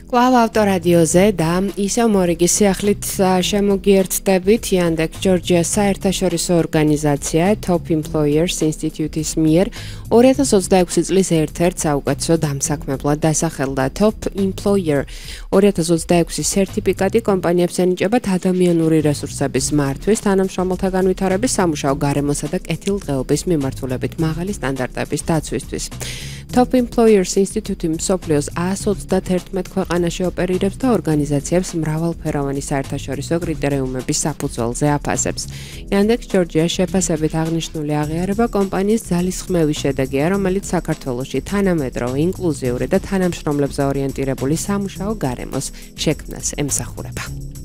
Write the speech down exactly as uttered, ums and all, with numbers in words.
კვლავ ავტორადიოზე და ისევ მორიგის სიახლით შემოგიერთდებით Yandex Georgia-ს საერთაშორისო ორგანიზაცია Top Employers Institute-ის მიერ ორი ათას ოცდაექვსი წლის ერთ-ერთ საუკეთესო დამსაქმებლად დასახელდა Top Employer ორი ათას ოცდაექვსის სერტიფიკატი კომპანიებს ენიჭებათ ადამიანური რესურსების მართვის, თანამშრომელთა განვითარების, სამუშაო გარემოსა და კეთილდღეობის მიმართულებით მაღალი სტანდარტების დაცვისთვის. Top Employers Institute მსოფლიოს ას ოცდაათერთმეტ ქვეყანაში ოპერირებს და ორგანიზაციებს მრავალფეროვანი საერთაშორისო კრიტერიუმების საფუძველზე აფასებს. Yandex Georgia შეფასებით აღნიშნული აღიარება კომპანიის ძალისხმევის შედეგია, რომელიც საქართველოში თანამედროვე, ინკლუზიური და თანამშრომლებზე ორიენტირებული სამუშაო გარემოს შექმნას ემსახურება.